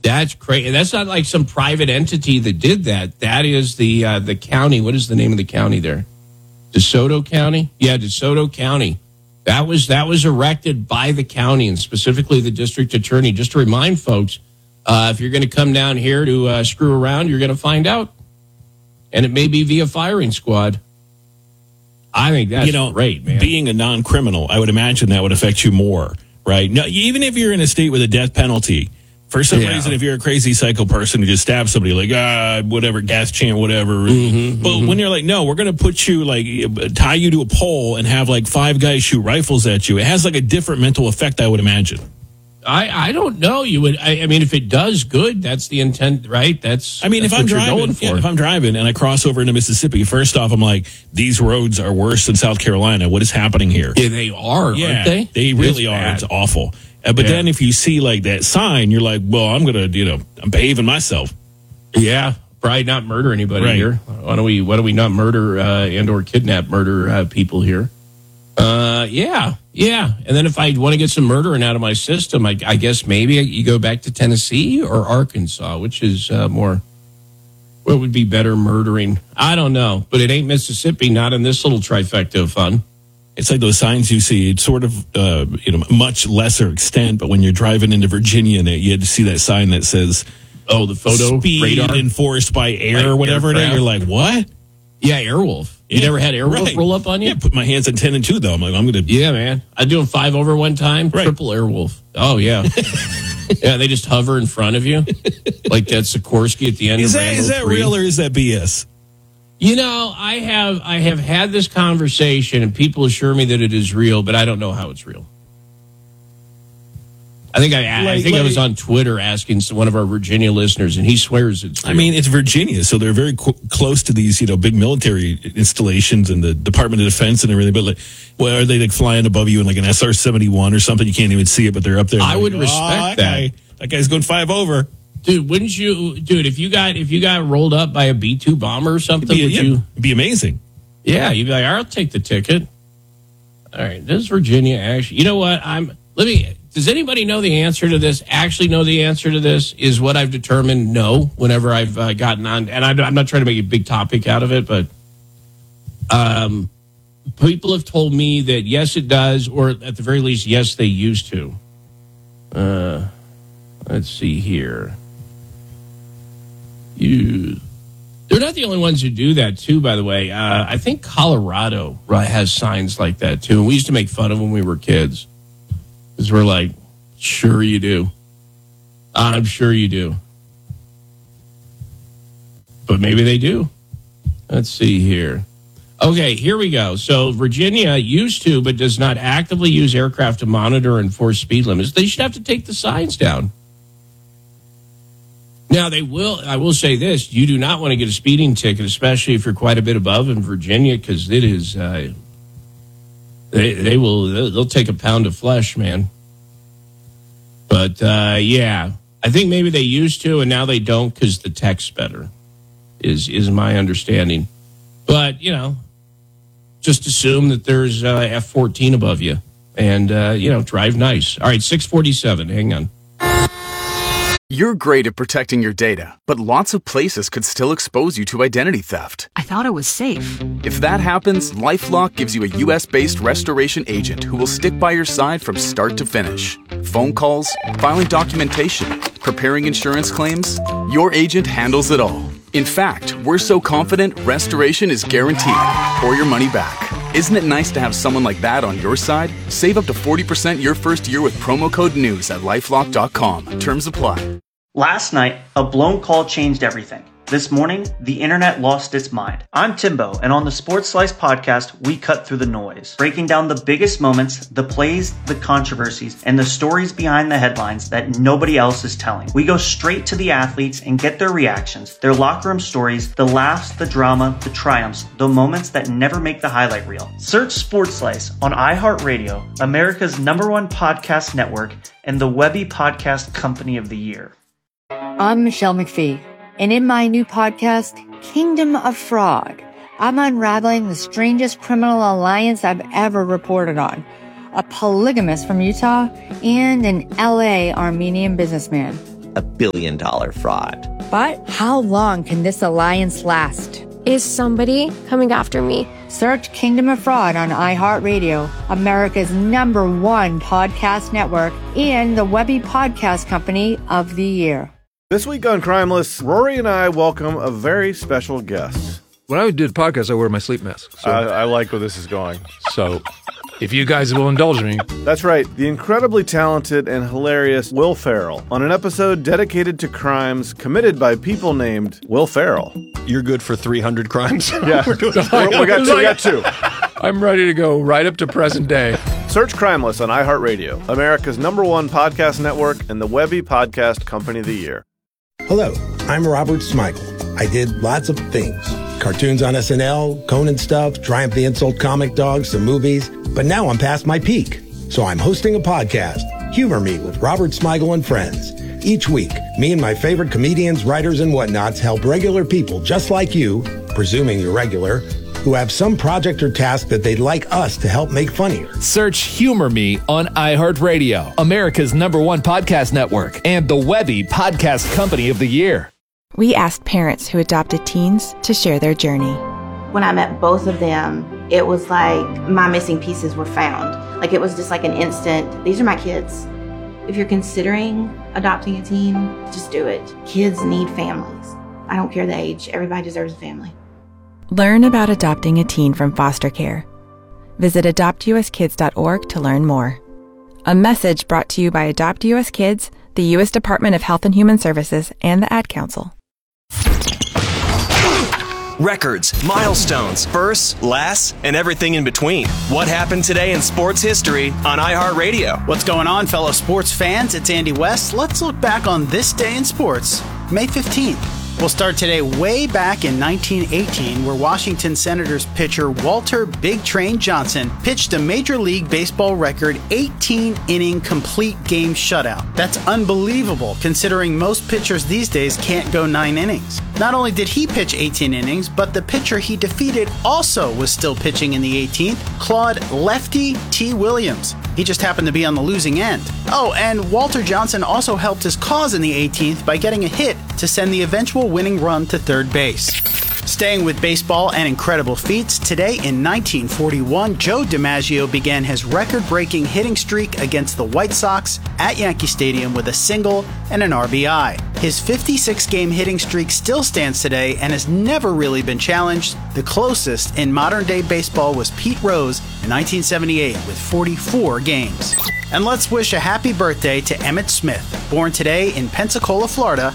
That's crazy. That's not like some private entity that did that. That is the county. What is the name of the county there? DeSoto County? Yeah, DeSoto County. That was erected by the county and specifically the district attorney. Just to remind folks, if you're going to come down here to screw around, you're going to find out. And it may be via firing squad. I think that's great, man. Being a non-criminal, I would imagine that would affect you more, right? No, even if you're in a state with a death penalty, for some reason, if you're a crazy psycho person who just stabs somebody, like, whatever, gas champ, whatever. But when you're like, no, we're going to put you, like, tie you to a pole and have, like, 5 guys shoot rifles at you, it has, like, a different mental effect, I would imagine. I don't know. You would. I mean, if it does good, that's the intent, right? That's. I mean, if I'm driving and I cross over into Mississippi, first off, I'm like, these roads are worse than South Carolina. What is happening here? Yeah, they are. Aren't they? They really are. It's awful. But then if you see like that sign, you're like, well, I'm gonna, I'm behaving myself. Yeah, probably not murder anybody here. Why don't we not murder and or kidnap people here? Yeah. And then if I want to get some murdering out of my system, I guess maybe you go back to Tennessee or Arkansas, which is what would be better murdering? I don't know, but it ain't Mississippi, not in this little trifecta of fun. It's like those signs you see. It's sort of, much lesser extent, but when you're driving into Virginia, you had to see that sign that says, the photo speed radar enforced by air or whatever it is. You're like, what? Yeah, Airwolf. You never had Airwolf roll up on you? Yeah, put my hands on 10 and 2, though. I'm like, I'm going to... Yeah, man. I do them 5 over one time. Right. Triple Airwolf. Oh, yeah. Yeah, they just hover in front of you. Like that Sikorsky at the end of Rambo 3. Is that real or is that BS? I have had this conversation, and people assure me that it is real, but I don't know how it's real. I think I was on Twitter asking one of our Virginia listeners, and he swears it's real. I mean, it's Virginia, so they're very close to these, big military installations and the Department of Defense and everything. But are they like flying above you in like an SR-71 or something? You can't even see it, but they're up there. I would respect that. That guy's going 5 over. Dude, wouldn't you? Dude, if you got rolled up by a B-2 bomber or something, it'd be amazing. Yeah, you'd be like, I'll take the ticket. All right, this is Virginia. Actually, you know what? Does anybody know the answer to this? Actually know the answer to this? Is what I've determined no whenever I've gotten on. And I'm not trying to make a big topic out of it, but people have told me that yes, it does, or at the very least, yes, they used to. Let's see here. They're not the only ones who do that, too, by the way. I think Colorado has signs like that, too. And we used to make fun of when we were kids. Because we're like, sure you do. I'm sure you do. But maybe they do. Let's see here. Okay, here we go. So Virginia used to, but does not actively use aircraft to monitor and enforce speed limits. They should have to take the signs down. Now, I will say this. You do not want to get a speeding ticket, especially if you're quite a bit above in Virginia, because it is... They'll take a pound of flesh, man. But I think maybe they used to, and now they don't because the tech's better. Is my understanding. But just assume that there's F-14 above you, and drive nice. All right, 647. Hang on. You're great at protecting your data, but lots of places could still expose you to identity theft. I thought it was safe. If that happens, LifeLock gives you a U.S.-based restoration agent who will stick by your side from start to finish. Phone calls, filing documentation, preparing insurance claims, your agent handles it all. In fact, we're so confident restoration is guaranteed or your money back. Isn't it nice to have someone like that on your side? Save up to 40% your first year with promo code NEWS at LifeLock.com. Terms apply. Last night, a blown call changed everything. This morning, the internet lost its mind. I'm Timbo, and on the Sports Slice podcast, we cut through the noise, breaking down the biggest moments, the plays, the controversies, and the stories behind the headlines that nobody else is telling. We go straight to the athletes and get their reactions, their locker room stories, the laughs, the drama, the triumphs, the moments that never make the highlight reel. Search Sports Slice on iHeartRadio, America's #1 podcast network, and the Webby Podcast Company of the Year. I'm Michelle McPhee. And in my new podcast, Kingdom of Frog, I'm unraveling the strangest criminal alliance I've ever reported on. A polygamist from Utah and an LA Armenian businessman. $1 billion fraud. But how long can this alliance last? Is somebody coming after me? Search Kingdom of Fraud on iHeartRadio, America's #1 podcast network, and the Webby Podcast Company of the Year. This week on Crimeless, Rory and I welcome a very special guest. When I do the podcast, I wear my sleep mask. So. I like where this is going. So, if you guys will indulge me. That's right, the incredibly talented and hilarious Will Ferrell on an episode dedicated to crimes committed by people named Will Ferrell. You're good for 300 crimes? Yeah, we got two. I'm ready to go right up to present day. Search Crimeless on iHeartRadio, America's #1 podcast network, and the Webby Podcast Company of the Year. Hello, I'm Robert Smigel. I did lots of things. Cartoons on SNL, Conan stuff, Triumph the Insult Comic Dog, some movies. But now I'm past my peak. So I'm hosting a podcast, Humor Me with Robert Smigel and Friends. Each week, me and my favorite comedians, writers, and whatnots help regular people just like you, presuming you're regular, who have some project or task that they'd like us to help make funnier. Search Humor Me on iHeartRadio, America's #1 podcast network, and the Webby Podcast Company of the Year. We asked parents who adopted teens to share their journey. When I met both of them, it was like my missing pieces were found. Like it was just like an instant, these are my kids. If you're considering adopting a teen, just do it. Kids need families. I don't care the age. Everybody deserves a family. Learn about adopting a teen from foster care. Visit adoptuskids.org to learn more. A message brought to you by Adopt US Kids, the U.S. Department of Health and Human Services, and the Ad Council. Records, milestones, firsts, lasts, and everything in between. What happened today in sports history on iHeartRadio? What's going on, fellow sports fans? It's Andy West. Let's look back on this day in sports, May 15th. We'll start today way back in 1918, where Washington Senators pitcher Walter Big Train Johnson pitched a Major League Baseball record 18-inning complete game shutout. That's unbelievable, considering most pitchers these days can't go 9 innings. Not only did he pitch 18 innings, but the pitcher he defeated also was still pitching in the 18th, Claude Lefty T. Williams. He just happened to be on the losing end. Oh, and Walter Johnson also helped his cause in the 18th by getting a hit to send the eventual winning run to third base. Staying with baseball and incredible feats, today in 1941, Joe DiMaggio began his record-breaking hitting streak against the White Sox at Yankee Stadium with a single and an RBI. His 56-game hitting streak still stands today and has never really been challenged. The closest in modern-day baseball was Pete Rose in 1978 with 44 games. And let's wish a happy birthday to Emmitt Smith, born today in Pensacola, Florida,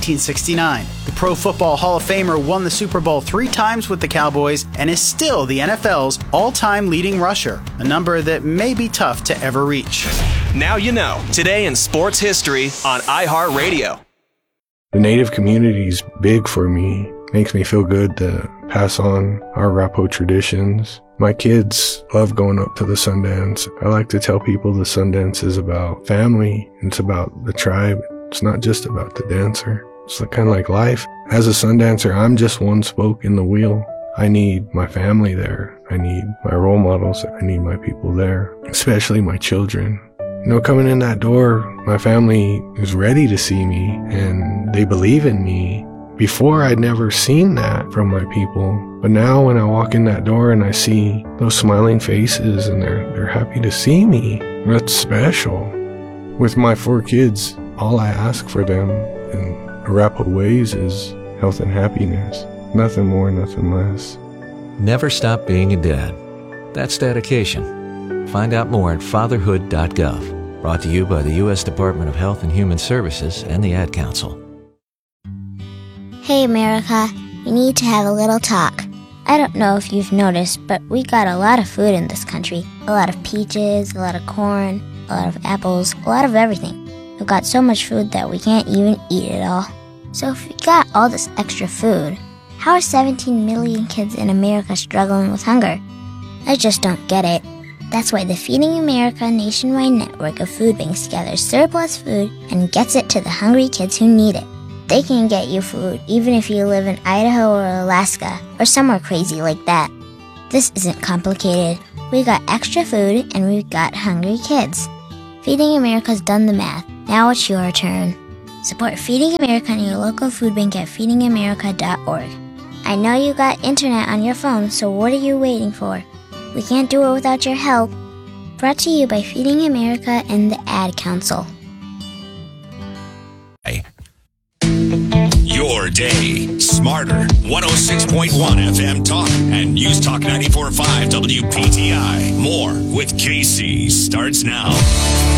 1969. The Pro Football Hall of Famer won the Super Bowl 3 times with the Cowboys and is still the NFL's all-time leading rusher, a number that may be tough to ever reach. Now you know, today in sports history on iHeartRadio. The Native community is big for me. Makes me feel good to pass on our Rapo traditions. My kids love going up to the Sundance. I like to tell people the Sundance is about family. It's about the tribe. It's not just about the dancer. It's kind of like life. As a Sundancer, I'm just one spoke in the wheel. I need my family there. I need my role models. I need my people there, especially my children. You know, coming in that door, my family is ready to see me and they believe in me. Before, I'd never seen that from my people. But now when I walk in that door and I see those smiling faces and they're happy to see me, that's special. With my 4 kids, all I ask for them in Arapaho ways is health and happiness. Nothing more, nothing less. Never stop being a dad. That's dedication. Find out more at fatherhood.gov. Brought to you by the U.S. Department of Health and Human Services and the Ad Council. Hey America, we need to have a little talk. I don't know if you've noticed, but we got a lot of food in this country. A lot of peaches, a lot of corn, a lot of apples, a lot of everything. We've got so much food that we can't even eat it all. So if we got all this extra food, how are 17 million kids in America struggling with hunger? I just don't get it. That's why the Feeding America nationwide network of food banks gathers surplus food and gets it to the hungry kids who need it. They can get you food even if you live in Idaho or Alaska or somewhere crazy like that. This isn't complicated. We got extra food and we've got hungry kids. Feeding America's done the math. Now it's your turn. Support Feeding America and your local food bank at feedingamerica.org. I know you got internet on your phone, so what are you waiting for? We can't do it without your help. Brought to you by Feeding America and the Ad Council. Your day smarter. 106.1 FM Talk and News Talk 94.5 WPTI. More with Casey starts now.